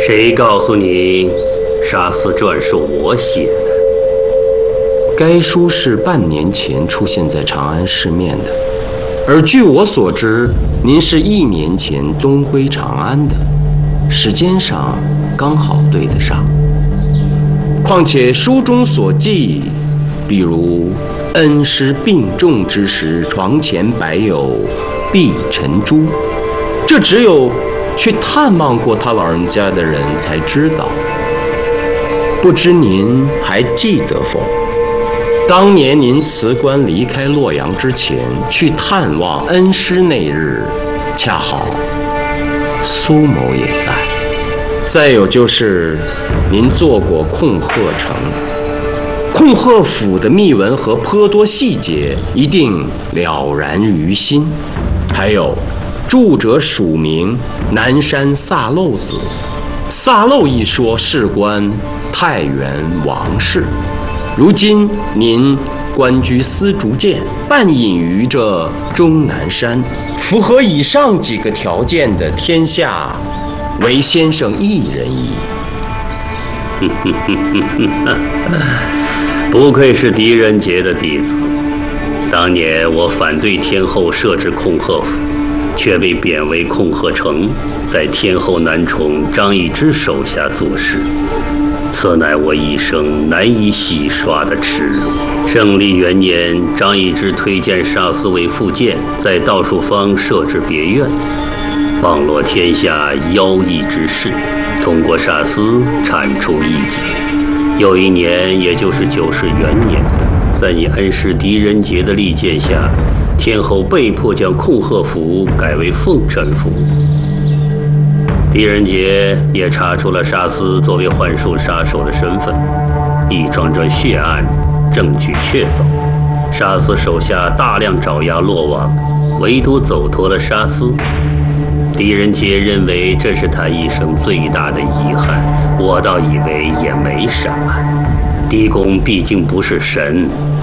谁告诉你《杀死传》是我写的？ 该书是半年前出现在长安市面的，而据我所知，您是1年前东归长安的，时间上刚好对得上。况且书中所记，比如恩师病重之时，床前摆有碧尘珠，这只有去探望过他老人家的人才知道。不知您还记得否？当年您辞官离开洛阳之前，去探望恩师那日，恰好苏某也在。再有就是您做过控鹤城，控鹤府的秘闻和颇多细节一定了然于心。还有著者署名南山萨漏子，萨漏一说事关太原王氏。如今您官居丝竹监，半隐于这终南山，符合以上几个条件的天下，唯先生一人矣。 不愧是狄仁杰的弟子。当年我反对天后设置控鹤府，却被贬为控鹤城，在天后男宠张易之手下做事。此乃我一生难以洗刷的耻辱。圣历元年，张易之推荐沙司为副监，在道术坊设置别院，网罗天下妖异之事，通过沙司铲除异己。又一年，也就是9世元年，在你恩师狄仁杰的力荐下，天后被迫将控鹤府改为奉臣府。狄仁杰也查出了沙司作为幻术杀手的身份，一桩桩血案，证据确凿。沙司手下大量爪牙落网，唯独走脱了沙司。狄仁杰认为这是他一生最大的遗憾，我倒以为也没什么。狄公毕竟不是神，